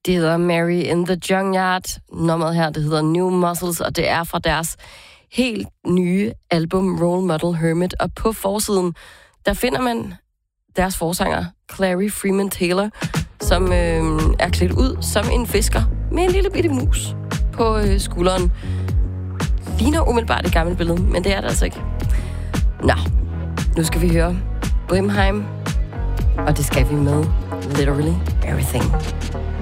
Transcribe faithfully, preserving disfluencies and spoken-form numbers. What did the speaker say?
Det hedder Mary in the Junkyard. Nummeret her, det hedder New Muscles, og det er fra deres helt nye album Role Model Hermit. Og på forsiden, der finder man deres forsanger, Clary Freeman Taylor, som øh, er klædt ud som en fisker med en lille bitte mus på øh, skulderen. Ligner umiddelbart et gammelt billede, men det er det altså ikke. Nå, nu skal vi høre Brimheim, og det skal vi med Literally Everything.